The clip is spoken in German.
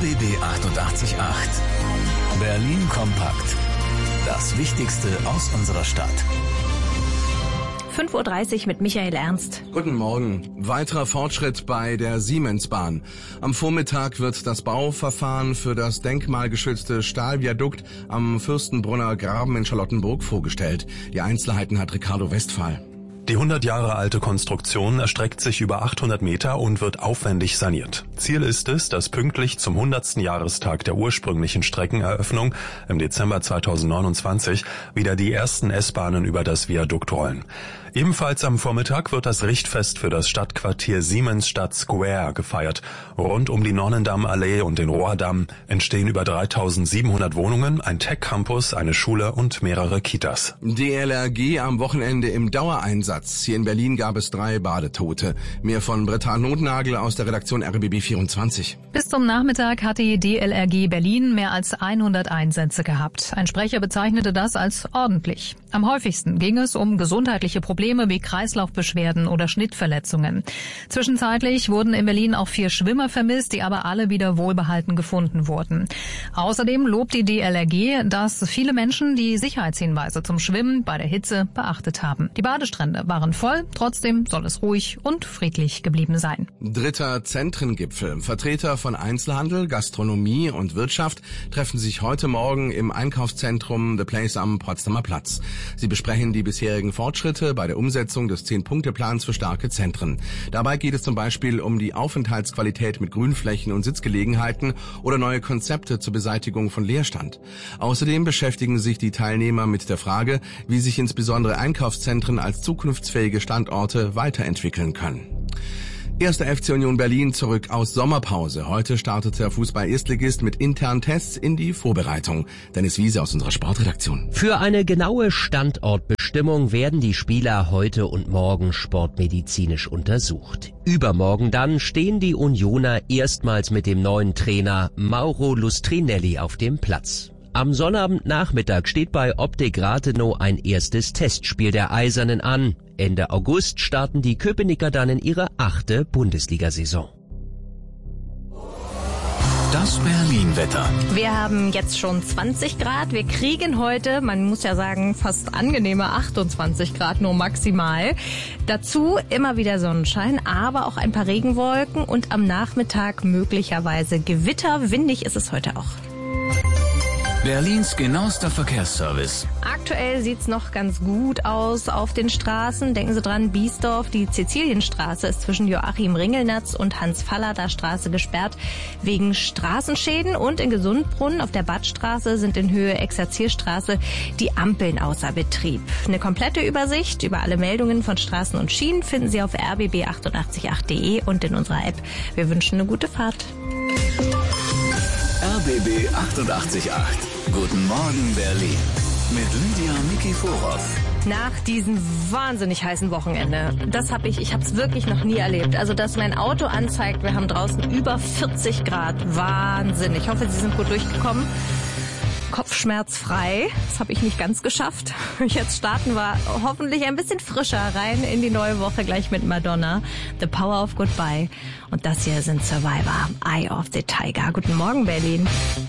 RBB 888. Berlin kompakt. Das Wichtigste aus unserer Stadt. 5:30 Uhr mit Michael Ernst. Guten Morgen. Weiterer Fortschritt bei der Siemensbahn. Am Vormittag wird das Bauverfahren für das denkmalgeschützte Stahlviadukt am Fürstenbrunner Graben in Charlottenburg vorgestellt. Die Einzelheiten hat Ricardo Westphal. Die 100 Jahre alte Konstruktion erstreckt sich über 800 Meter und wird aufwendig saniert. Ziel ist es, dass pünktlich zum 100. Jahrestag der ursprünglichen Streckeneröffnung im Dezember 2029 wieder die ersten S-Bahnen über das Viadukt rollen. Ebenfalls am Vormittag wird das Richtfest für das Stadtquartier Siemensstadt Square gefeiert. Rund um die Nonnendammallee und den Rohrdamm entstehen über 3700 Wohnungen, ein Tech-Campus, eine Schule und mehrere Kitas. DLRG am Wochenende im Dauereinsatz. Hier in Berlin gab es 3 Badetote. Mehr von Britta Notnagel aus der Redaktion RBB 24. Bis zum Nachmittag hat die DLRG Berlin mehr als 100 Einsätze gehabt. Ein Sprecher bezeichnete das als ordentlich. Am häufigsten ging es um gesundheitliche Probleme wie Kreislaufbeschwerden oder Schnittverletzungen. Zwischenzeitlich wurden in Berlin auch 4 Schwimmer vermisst, die aber alle wieder wohlbehalten gefunden wurden. Außerdem lobt die DLRG, dass viele Menschen die Sicherheitshinweise zum Schwimmen bei der Hitze beachtet haben. Die Badestrände waren voll, trotzdem soll es ruhig und friedlich geblieben sein. 3. Zentrengipfel. Vertreter von Einzelhandel, Gastronomie und Wirtschaft treffen sich heute Morgen im Einkaufszentrum The Place am Potsdamer Platz. Sie besprechen die bisherigen Fortschritte bei der Umsetzung des 10-Punkte-Plans für starke Zentren. Dabei geht es zum Beispiel um die Aufenthaltsqualität mit Grünflächen und Sitzgelegenheiten oder neue Konzepte zur Beseitigung von Leerstand. Außerdem beschäftigen sich die Teilnehmer mit der Frage, wie sich insbesondere Einkaufszentren als zukunftsfähige Standorte weiterentwickeln können. 1. FC Union Berlin zurück aus Sommerpause. Heute startet der Fußball-Erstligist mit internen Tests in die Vorbereitung. Dennis Wiese aus unserer Sportredaktion. Für eine genaue Standortbestimmung werden die Spieler heute und morgen sportmedizinisch untersucht. Übermorgen dann stehen die Unioner erstmals mit dem neuen Trainer Mauro Lustrinelli auf dem Platz. Am Sonnabendnachmittag steht bei Optik Rathenow ein erstes Testspiel der Eisernen an. Ende August starten die Köpenicker dann in ihre 8. Bundesliga-Saison. Das Berlin-Wetter. Wir haben jetzt schon 20 Grad. Wir kriegen heute, man muss ja sagen, fast angenehme 28 Grad nur maximal. Dazu immer wieder Sonnenschein, aber auch ein paar Regenwolken und am Nachmittag möglicherweise Gewitter. Windig ist es heute auch. Berlins genauester Verkehrsservice. Aktuell sieht's noch ganz gut aus auf den Straßen. Denken Sie dran, Biesdorf, die Cäcilienstraße ist zwischen Joachim Ringelnatz und Hans-Fallader Straße gesperrt wegen Straßenschäden. Und in Gesundbrunnen auf der Badstraße sind in Höhe Exerzierstraße die Ampeln außer Betrieb. Eine komplette Übersicht über alle Meldungen von Straßen und Schienen finden Sie auf rbb888.de und in unserer App. Wir wünschen eine gute Fahrt. RBB 888. Guten Morgen Berlin. Mit Lydia Mikiforov. Nach diesem wahnsinnig heißen Wochenende, ich habe es wirklich noch nie erlebt. Also, dass mein Auto anzeigt, wir haben draußen über 40 Grad. Wahnsinn. Ich hoffe, Sie sind gut durchgekommen. Kopfschmerzfrei. Das habe ich nicht ganz geschafft. Jetzt starten wir hoffentlich ein bisschen frischer rein in die neue Woche, gleich mit Madonna. The Power of Goodbye. Und das hier sind Survivor, Eye of the Tiger. Guten Morgen, Berlin.